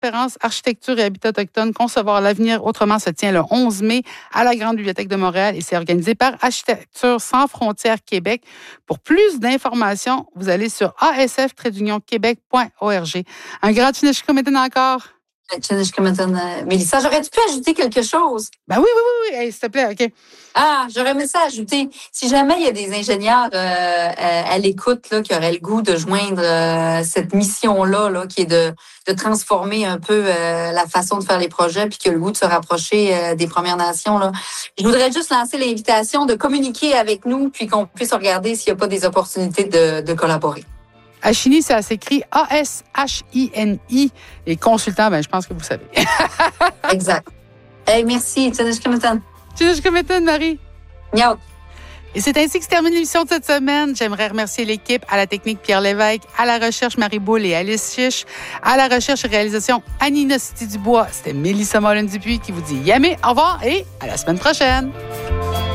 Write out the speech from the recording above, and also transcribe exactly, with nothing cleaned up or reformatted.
conférence Architecture et Habitat autochtone, concevoir l'avenir autrement se tient le onze mai à la Grande Bibliothèque de Montréal et c'est organisé par Architecture sans frontières Québec. Pour plus d'informations, vous allez sur a s f trait d'union québec point org. Un grand Tchinéchikométen encore. Euh, Mélissa, j'aurais-tu pu ajouter quelque chose? Ben oui, oui, oui, oui. Hey, s'il te plaît, OK. Ah, j'aurais aimé ça ajouter. Si jamais il y a des ingénieurs euh, à, à l'écoute là, qui auraient le goût de joindre euh, cette mission-là, là, qui est de, de transformer un peu euh, la façon de faire les projets, puis qui a le goût de se rapprocher euh, des Premières Nations, là, je voudrais juste lancer l'invitation de communiquer avec nous, puis qu'on puisse regarder s'il n'y a pas des opportunités de, de collaborer. Ashini, ça s'écrit A S H I N I. Et consultant, ben, je pense que vous savez. Exact. Hey, merci. Tchinéchikométen. Tchinéchikométen, Marie. Miaou. Et c'est ainsi que se termine l'émission de cette semaine. J'aimerais remercier l'équipe, à la technique Pierre Lévesque, à la recherche Marie Boule et Alice Chiche, à la recherche et réalisation Anina City-Dubois. C'était Mélissa Mollin-Dupuis qui vous dit yamé, au revoir et à la semaine prochaine.